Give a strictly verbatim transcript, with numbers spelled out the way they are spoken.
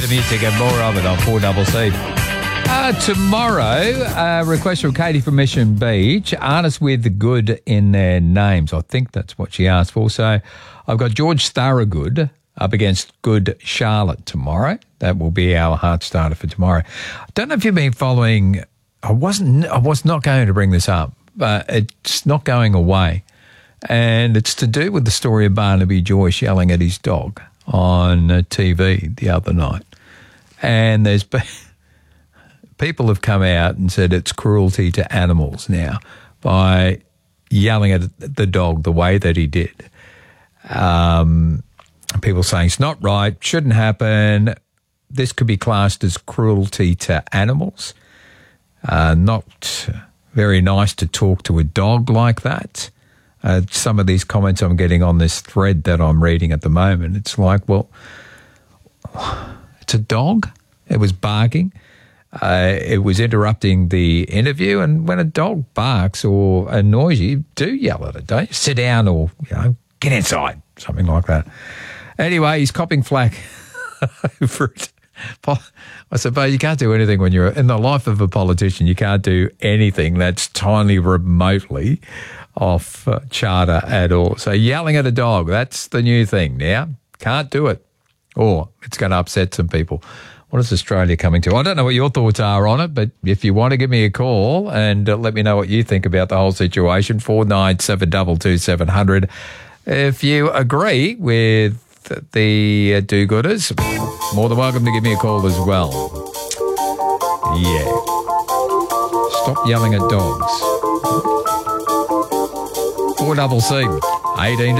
better music and more of it on four double C. Uh, tomorrow, uh, request from Katie from Mission Beach, artists with good in their names. I think that's what she asked for. So I've got George Thorogood up against Good Charlotte tomorrow. That will be our heart starter for tomorrow. I don't know if you've been following, I wasn't, I was not going to bring this up, but it's not going away. And it's to do with the story of Barnaby Joyce yelling at his dog on T V the other night. And there's been, people have come out and said it's cruelty to animals now by yelling at the dog the way that he did. Um, people saying it's not right, shouldn't happen. This could be classed as cruelty to animals. Uh, not very nice to talk to a dog like that. Uh, some of these comments I'm getting on this thread that I'm reading at the moment, it's like, well, it's a dog. It was barking. Uh, it was interrupting the interview. And when a dog barks or annoys you, you do yell at it, don't you? Sit down or, you know, get inside, something like that. Anyway, he's copping flack for it. I suppose you can't do anything when you're in the life of a politician. You can't do anything that's tiny remotely off uh, charter at all. So yelling at a dog, that's the new thing now. Can't do it. Or it's going to upset some people. What is Australia coming to? I don't know what your thoughts are on it, but if you want to give me a call and uh, let me know what you think about the whole situation, four nine seven two two seven zero zero. If you agree with the uh, do-gooders, more than welcome to give me a call as well. Yeah. Stop yelling at dogs. four double C, eighteen